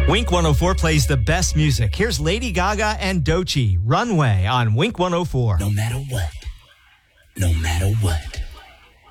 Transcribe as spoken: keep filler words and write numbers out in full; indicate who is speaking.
Speaker 1: Wink one oh four plays the best music. Here's Lady Gaga and Doechii, Runway on Wink one oh four.
Speaker 2: No matter what, no matter what,